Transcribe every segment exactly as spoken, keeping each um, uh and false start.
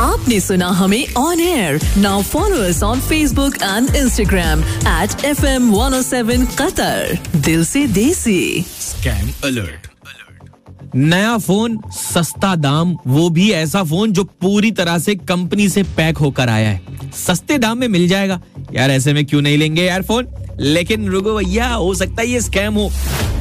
आपने सुना हमें on air. Now follow us on Facebook and Instagram at F M one O seven Qatar. दिल से देसी. Scam alert. नया फोन, सस्ता दाम, वो भी ऐसा फोन जो पूरी तरह से कंपनी से पैक होकर आया है. सस्ते दाम में मिल जाएगा यार, ऐसे में क्यों नहीं लेंगे यार फोन. लेकिन रुको भैया, हो सकता है ये स्कैम हो.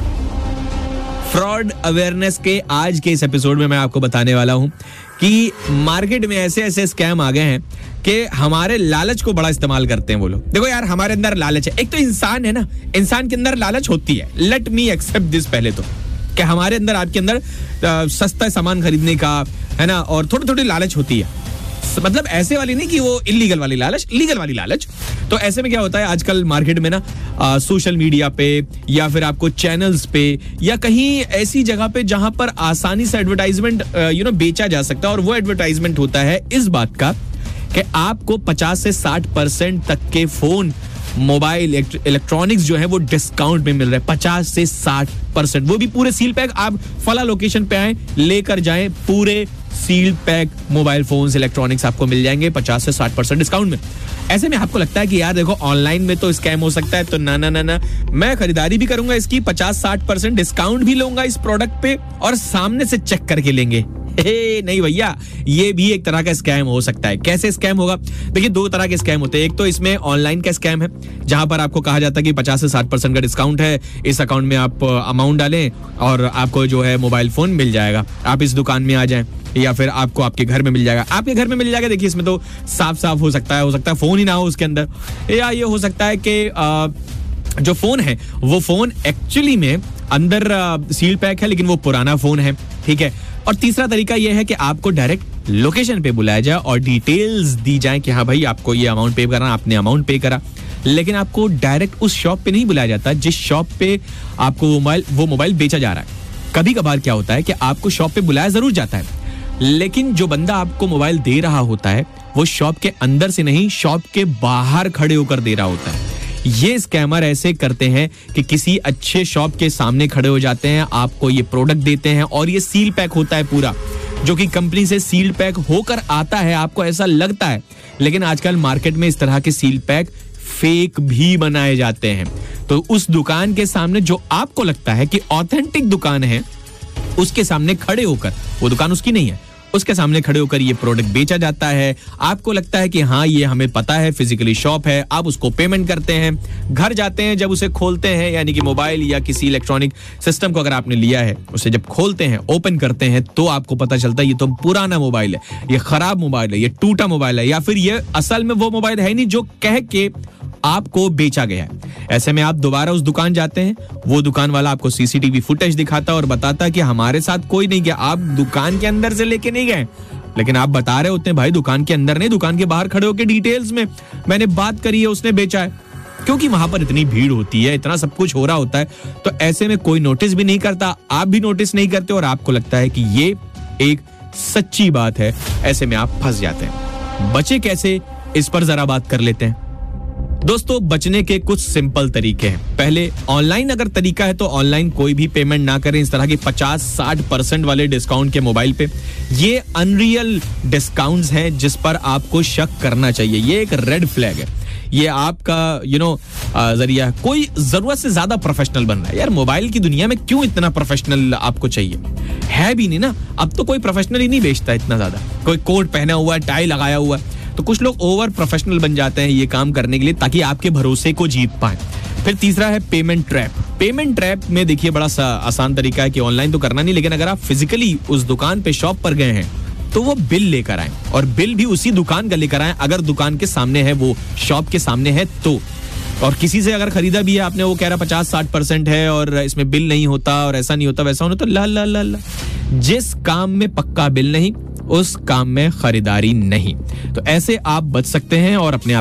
फ्रॉड अवेयरनेस के आज के इस एपिसोड में मैं आपको बताने वाला हूं कि मार्केट में ऐसे ऐसे स्कैम आ गए हैं कि हमारे लालच को बड़ा इस्तेमाल करते हैं वो लोग. देखो यार, हमारे अंदर लालच है. एक तो इंसान है ना, इंसान के अंदर लालच होती है. लेट मी एक्सेप्ट दिस पहले तो, कि हमारे अंदर, आपके अंदर आ, सस्ता सामान खरीदने का है ना, और थोड़ी थोड़ी लालच होती है. मतलब ऐसे वाली नहीं कि वो इलीगल वाली लालच, लीगल वाली लालच. तो ऐसे में क्या होता है आजकल मार्केट में ना, आ, सोशल मीडिया पे या फिर आपको चैनल्स पे या कहीं ऐसी जगह पे जहां पर आसानी से एडवर्टाइजमेंट यू नो बेचा जा सकता है. और वो एडवर्टाइजमेंट होता है इस बात का कि आपको पचास से साठ परसेंट तक के फोन, मोबाइल, इलेक्ट्रॉनिक्स जो है वो डिस्काउंट में मिल रहा है. पचास से साठ परसेंट, वो भी पूरे सील पैक. आप फला लोकेशन पे आए, लेकर जाएं, पूरे seal pack mobile phones, electronics आपको मिल जाएंगे पचास से साठ परसेंट डिस्काउंट में. ऐसे में आपको लगता है कि यार देखो ऑनलाइन में तो स्कैम हो सकता है, तो ना ना ना ना मैं खरीदारी भी करूंगा इसकी, पचास साठ परसेंट डिस्काउंट भी लूंगा इस प्रोडक्ट पे और सामने से चेक करके लेंगे. हे नहीं भैया, ये भी एक तरह का स्कैम हो सकता है. कैसे स्कैम होगा? देखिए, दो तरह के स्कैम होते हैं. एक तो इसमें ऑनलाइन का स्कैम है, जहां पर आपको कहा जाता है कि पचास से साठ परसेंट का डिस्काउंट है, इस अकाउंट में आप अमाउंट डालें और आपको जो है मोबाइल फोन मिल जाएगा. आप इस दुकान में आ जाएं या फिर आपको आपके घर में मिल जाएगा. आपके घर में मिल जाएगा, देखिए इसमें तो साफ साफ हो सकता है हो सकता है फोन ही ना हो उसके अंदर, या ये हो सकता है कि जो फोन है वो फोन एक्चुअली में अंदर सील पैक है लेकिन वो पुराना फोन है. ठीक है. और तीसरा तरीका यह है कि आपको डायरेक्ट लोकेशन पे बुलाया जाए और डिटेल्स दी जाए कि हाँ भाई आपको ये अमाउंट पे करना, आपने अमाउंट पे करा. लेकिन आपको डायरेक्ट उस शॉप पे नहीं बुलाया जाता जिस शॉप पे आपको मोबाइल वो मोबाइल बेचा जा रहा है. कभी कभार क्या होता है कि आपको शॉप पे बुलाया जरूर जाता है, लेकिन जो बंदा आपको मोबाइल दे रहा होता है वो शॉप के अंदर से नहीं, शॉप के बाहर खड़े होकर दे रहा होता है. ये स्कैमर ऐसे करते हैं कि किसी अच्छे शॉप के सामने खड़े हो जाते हैं, आपको ये प्रोडक्ट देते हैं और ये सील पैक होता है पूरा, जो कि कंपनी से सील पैक होकर आता है, आपको ऐसा लगता है. लेकिन आजकल मार्केट में इस तरह के सील पैक फेक भी बनाए जाते हैं. तो उस दुकान के सामने जो आपको लगता है कि ऑथेंटिक दुकान है, उसके सामने खड़े होकर, वो दुकान उसकी नहीं है, उसके सामने खड़े होकर ये प्रोडक्ट बेचा जाता है. आपको लगता है कि हाँ ये हमें पता है, फिजिकली शॉप है, आप उसको पेमेंट करते हैं, घर जाते हैं, जब उसे खोलते हैं, यानी कि मोबाइल या किसी इलेक्ट्रॉनिक सिस्टम को अगर आपने लिया है, उसे जब खोलते हैं, ओपन करते हैं, तो आपको पता चलता है ये तो पुराना मोबाइल है, ये खराब मोबाइल है, ये टूटा मोबाइल है, या फिर ये असल में वो मोबाइल है नहीं जो कह के आपको बेचा गया है. ऐसे में आप दोबारा उस दुकान जाते हैं, वो दुकान वाला आपको सीसीटीवी फुटेज दिखाता है और बताता है कि हमारे साथ कोई नहीं गया, आप दुकान के अंदर से लेके नहीं गए. लेकिन आप बता रहे होते हैं भाई दुकान के अंदर नहीं, दुकान के बाहर खड़े होकर डिटेल्स में मैंने बात करी है, उसने बेचा है. क्योंकि वहां पर इतनी भीड़ होती है, इतना सब कुछ हो रहा होता है, तो ऐसे में कोई नोटिस भी नहीं करता, आप भी नोटिस नहीं करते और आपको लगता है कि ये एक सच्ची बात है. ऐसे में आप फंस जाते हैं. बचे कैसे, इस पर जरा बात कर लेते हैं. दोस्तों, बचने के कुछ सिंपल तरीके हैं. पहले, ऑनलाइन अगर तरीका है तो ऑनलाइन कोई भी पेमेंट ना करें इस तरह के पचास साठ परसेंट वाले डिस्काउंट के मोबाइल पे. ये अनरियल डिस्काउंट्स हैं जिस पर आपको शक करना चाहिए. ये एक रेड फ्लैग है. ये आपका यू नो जरिया, कोई जरूरत से ज्यादा प्रोफेशनल बन रहा है. यार मोबाइल की दुनिया में क्यों इतना प्रोफेशनल आपको चाहिए? है भी नहीं ना, अब तो कोई प्रोफेशनल ही नहीं बेचता इतना ज्यादा. कोई कोट पहना हुआ है, टाई लगाया हुआ है, तो कुछ लोग ओवर प्रोफेशनल बन जाते हैं ये काम करने के लिए ताकि आपके भरोसे को जीत पाए. फिर तीसरा है पेमेंट ट्रैप. पेमेंट ट्रैप में देखिए बड़ा सा आसान तरीका है कि ऑनलाइन तो करना नहीं, लेकिन अगर आप फिजिकली उस दुकान पे शॉप पर गए हैं तो वो बिल लेकर आए, और बिल भी उसी दुकान का लेकर आए अगर दुकान के सामने है, वो शॉप के सामने है तो. और किसी से अगर खरीदा भी है आपने, वो कह रहा पचास साठ परसेंट है और इसमें बिल नहीं होता और ऐसा नहीं होता वैसा होना, तो ला ला ला ला जिस काम में पक्का बिल नहीं उस काम में खरीदारी नहीं. तो ऐसे आप बच सकते हैं और अपने आप